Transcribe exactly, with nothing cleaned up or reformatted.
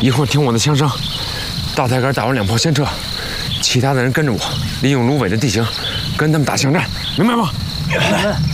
一会儿听我的枪声，大台杆打完两炮先撤，其他的人跟着我，利用芦苇的地形，跟他们打巷战，明白吗？ 明白。